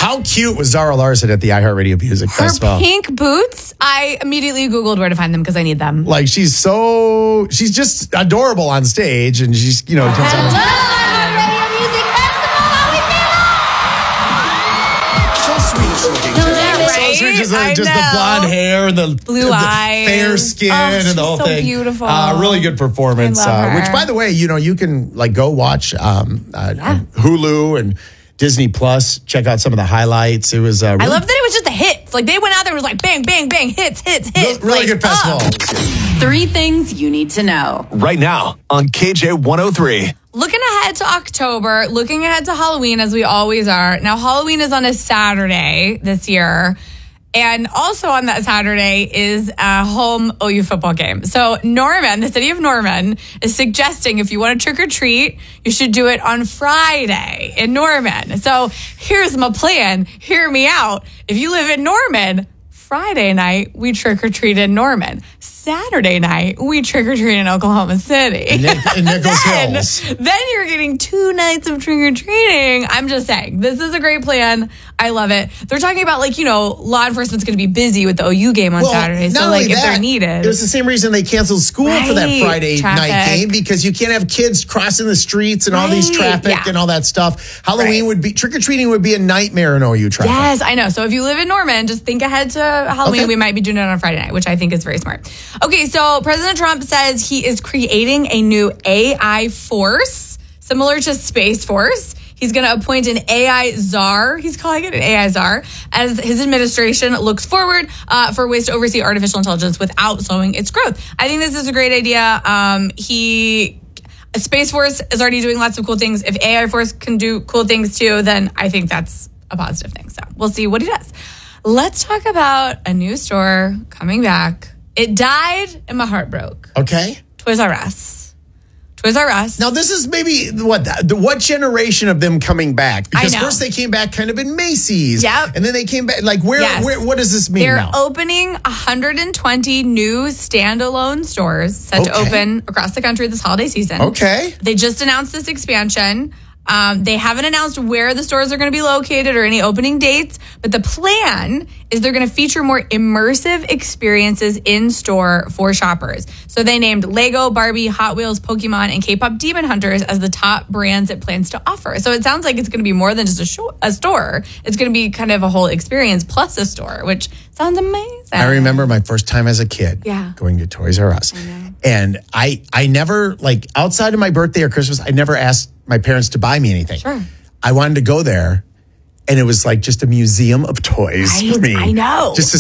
How cute was Zara Larson at the iHeartRadio Music Her Festival? pink boots, I immediately Googled where to find them because I need them. Like, she's just adorable on stage, and she's, Just the blonde hair and the blue eyes, fair skin, and the whole thing. Beautiful. Really good performance. Which, by the way, you can go watch Hulu and Disney Plus. Check out some of the highlights. It was. I love that it was just the hits. Like they went out there and was like bang, bang, bang, hits. Really good festival. 3 things you need to know right now on KJ 103. Looking ahead to October, looking ahead to Halloween as we always are. Now, Halloween is on a Saturday this year. And also on that Saturday is a home OU football game. So Norman, the city of Norman, is suggesting if you want to trick or treat, you should do it on Friday in Norman. So here's my plan. Hear me out. If you live in Norman, Friday night, we trick or treat in Norman. Saturday night, we trick or treat in Oklahoma City. In Nichols Hills. Then you're getting 2 nights of trick or treating. I'm just saying, this is a great plan. I love it. They're talking about law enforcement's going to be busy with the OU game on Saturday. So if they're needed. It was the same reason they canceled school for that Friday night game, because you can't have kids crossing the streets and all these traffic and all that stuff. Halloween would be, trick or treating would be a nightmare in OU traffic. Yes, I know. So if you live in Norman, just think ahead to Halloween. Okay. We might be doing it on Friday night, which I think is very smart. Okay, so President Trump says he is creating a new AI force, similar to Space Force. He's going to appoint an AI czar. He's calling it an AI czar as his administration looks forward for ways to oversee artificial intelligence without slowing its growth. I think this is a great idea. Space Force is already doing lots of cool things. If AI Force can do cool things too, then I think that's a positive thing. So we'll see what he does. Let's talk about a new store coming back. It died and my heart broke. Okay. Toys R Us. Toys R Us. Now, this is maybe what generation of them coming back? Because first they came back kind of in Macy's. Yep. And then they came back, where what does this mean now? They're opening 120 new standalone stores set to open across the country this holiday season. Okay. They just announced this expansion. They haven't announced where the stores are going to be located or any opening dates, but the plan is they're going to feature more immersive experiences in store for shoppers. So they named Lego, Barbie, Hot Wheels, Pokemon, and K-pop Demon Hunters as the top brands it plans to offer. So it sounds like it's going to be more than just a store. It's going to be kind of a whole experience plus a store, which sounds amazing. I remember my first time as a kid going to Toys R Us. And I never, outside of my birthday or Christmas, I never asked my parents to buy me anything. Sure. I wanted to go there, and it was just a museum of toys for me. I know. Just to